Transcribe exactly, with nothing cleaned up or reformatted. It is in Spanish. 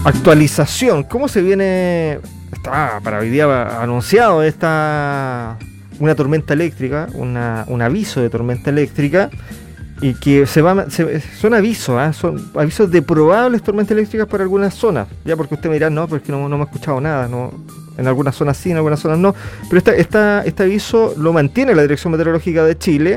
actualización. ¿Cómo se viene? Está para hoy día anunciado esta una tormenta eléctrica, una, un aviso de tormenta eléctrica, y que se va se, son avisos, ¿eh? Son avisos de probables tormentas eléctricas para algunas zonas. Ya, porque usted me dirá, no, pero es que no, no me ha escuchado nada, no. En algunas zonas sí, en algunas zonas no. Pero esta, esta, este aviso lo mantiene la Dirección Meteorológica de Chile.